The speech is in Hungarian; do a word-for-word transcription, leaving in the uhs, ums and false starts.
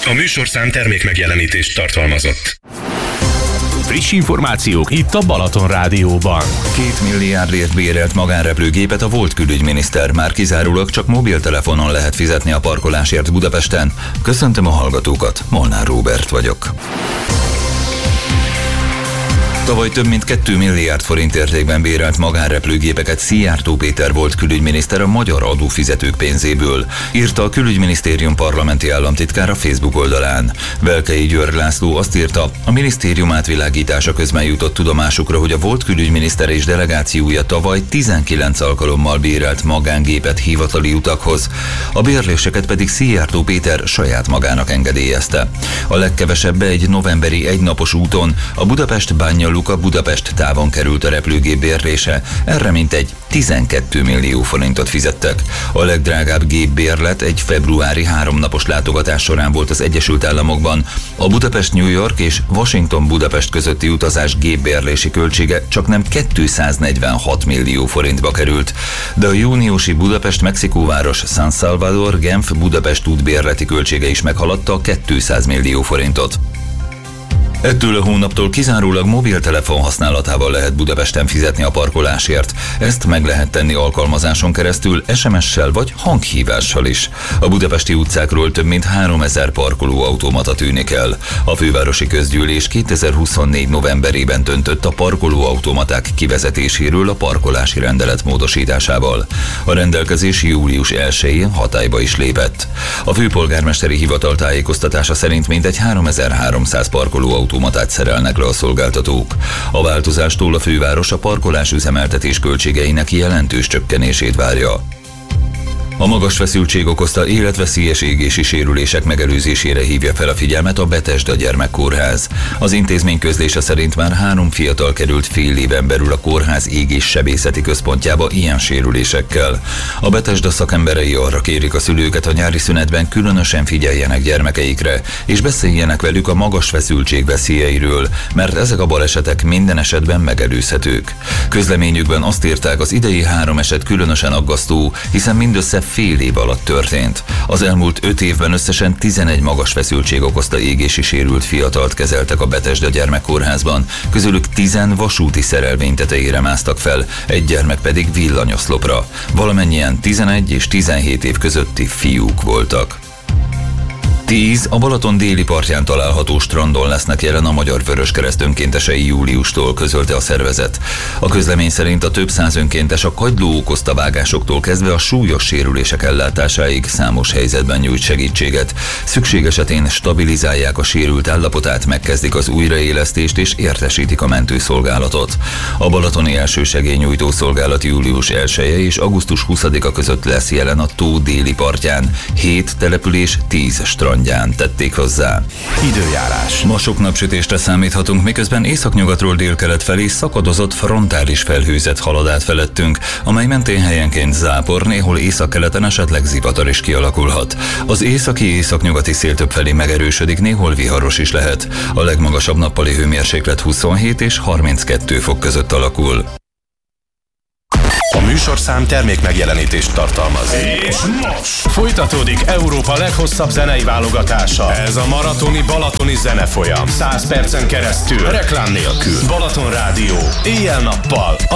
A műsorszám termék megjelenítést tartalmazott. Friss információk itt a Balaton Rádióban. Két milliárdért bérelt magánrepülőgépet a volt külügyminiszter. Már kizárólag csak mobiltelefonon lehet fizetni a parkolásért Budapesten. Köszöntöm a hallgatókat, Molnár Róbert vagyok. Tavaly több mint két milliárd forint értékben bérelt magánrepülőgépeket Szijjártó Péter volt külügyminiszter a magyar adófizetők pénzéből, írta a Külügyminisztérium parlamenti államtitkára Facebook oldalán. Velkei György László azt írta, a minisztérium átvilágítása közben jutott tudomásukra, hogy a volt külügyminiszter és delegációja tavaly tizenkilenc alkalommal bérelt magángépet hivatali utakhoz, a bérléseket pedig Szijjártó Péter saját magának engedélyezte. A legkevesebbe egy novemberi egynapos úton a Budapest-Bánja Luka Budapest távon került a repülőgép bérlése, erre mintegy tizenkét millió forintot fizettek. A legdrágább gépbérlet egy februári háromnapos látogatás során volt az Egyesült Államokban. A Budapest-New York és Washington-Budapest közötti utazás gépbérlési költsége csaknem kétszáznegyvenhat millió forintba került, de a júniusi Budapest-Mexikóváros San Salvador-Genf-Budapest útbérleti költsége is meghaladta kétszáz millió forintot. Ettől a hónaptól kizárólag mobiltelefon használatával lehet Budapesten fizetni a parkolásért. Ezt meg lehet tenni alkalmazáson keresztül, es em es-sel vagy hanghívással is. A budapesti utcákról több mint háromezer parkolóautomata tűnik el. A fővárosi közgyűlés kétezer-huszonnégy novemberében döntött a parkolóautomaták kivezetéséről a parkolási rendelet módosításával. A rendelkezés július elsején hatályba is lépett. A főpolgármesteri hivatal tájékoztatása szerint mintegy háromezer-háromszáz parkolóautomata automatát szerelnek le a szolgáltatók. A változástól a főváros a parkolás üzemeltetés költségeinek jelentős csökkenését várja. A magas feszültség okozta életveszélyes égési sérülések megelőzésére hívja fel a figyelmet a Betesda Gyermekkórház. Az intézmény közlése szerint már három fiatal került fél éven belül a kórház égés sebészeti központjába ilyen sérülésekkel. A Betesda szakemberei arra kérik a szülőket, a nyári szünetben különösen figyeljenek gyermekeikre, és beszéljenek velük a magas feszültség veszélyeiről, mert ezek a balesetek minden esetben megelőzhetők. Közleményükben azt írták, az idei három eset különösen aggasztó, hiszen mindössze fél év alatt történt. Az elmúlt öt évben összesen tizenegy magas feszültség okozta égési sérült fiatalt kezeltek a Betesda Gyermekkórházban, közülük tízen vasúti szerelvény tetejére másztak fel, egy gyermek pedig villanyoszlopra. Valamennyien tizenegy és tizenhét év közötti fiúk voltak. tíz a Balaton déli partján található strandon lesznek jelen a Magyar Vöröskereszt önkéntesei júliustól, közölte a szervezet. A közlemény szerint a több száz önkéntes a kagyló okozta vágásoktól kezdve a súlyos sérülések ellátásáig számos helyzetben nyújt segítséget. Szükség esetén stabilizálják a sérült állapotát, megkezdik az újraélesztést és értesítik a mentőszolgálatot. A balatoni elsősegélynyújtó szolgálat július elseje és augusztus huszadika között lesz jelen a tó déli partján. hét település, tíz strand tették hozzá. Időjárás. Ma sok napsütésre számíthatunk, miközben északnyugatról délkelet felé szakadozott frontális felhőzet halad át felettünk, amely mentén helyenként zápor, néhol északkeleten esetleg zivatar is kialakulhat. Az északi északnyugati szél többfelé megerősödik, néhol viharos is lehet. A legmagasabb nappali hőmérséklet huszonhét és harminckettő fok között alakul. A műsorszám termék megjelenítést tartalmaz. És most folytatódik Európa leghosszabb zenei válogatása. Ez a maratoni balatoni zenefolyam. száz percen keresztül, reklám nélkül. Balaton Rádió, éjjel-nappal, a